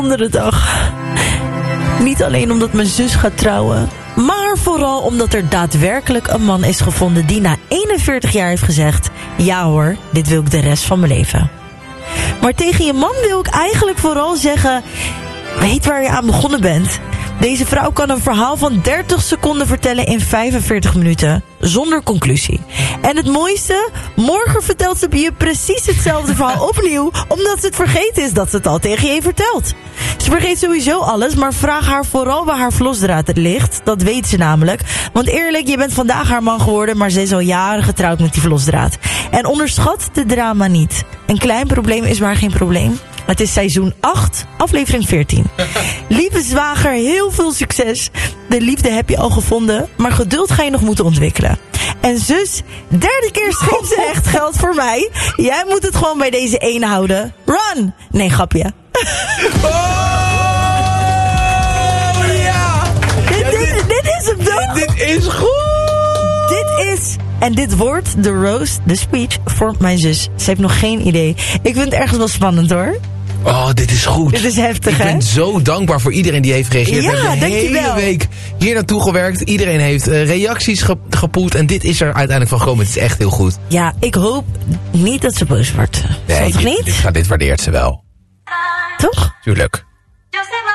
andere dag. Niet alleen omdat mijn zus gaat trouwen, maar vooral omdat er daadwerkelijk een man is gevonden die na 41 jaar heeft gezegd: ja hoor, dit wil ik de rest van mijn leven. Maar tegen je man wil ik eigenlijk vooral zeggen: weet waar je aan begonnen bent. Deze vrouw kan een verhaal van 30 seconden vertellen in 45 minuten. Zonder conclusie. En het mooiste, morgen vertelt ze je precies hetzelfde verhaal opnieuw, omdat ze het vergeten is dat ze het al tegen je heeft verteld. Ze vergeet sowieso alles, maar vraag haar vooral waar haar verlosdraad ligt. Dat weet ze namelijk. Want eerlijk, je bent vandaag haar man geworden, maar ze is al jaren getrouwd met die verlosdraad. En onderschat de drama niet. Een klein probleem is maar geen probleem. Het is seizoen 8, aflevering 14. Lieve zwager, heel veel succes. De liefde heb je al gevonden, maar geduld ga je nog moeten ontwikkelen. En zus, 3e keer scheepsrecht geldt voor mij. Jij moet het gewoon bij deze ene houden. Run! Nee, grapje. Ja! Dit is hem toch? Dit is goed! Dit is... En dit wordt de roast, de speech voor mijn zus. Ze heeft nog geen idee. Ik vind het ergens wel spannend hoor. Oh, dit is goed. Dit is heftig, hè? Ik ben zo dankbaar voor iedereen die heeft gereageerd. Ja, we hebben de hele week hier naartoe gewerkt. Iedereen heeft reacties gepoeld. En dit is er uiteindelijk van gekomen. Het is echt heel goed. Ja, ik hoop niet dat ze boos wordt. Nee, Zal toch niet? Dit waardeert ze wel. Toch? Tuurlijk.